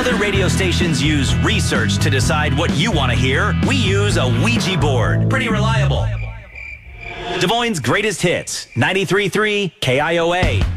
Other radio stations use research to decide what you want to hear. We use a Ouija board. Pretty reliable. Des Moines' greatest hits, 93.3 KIOA.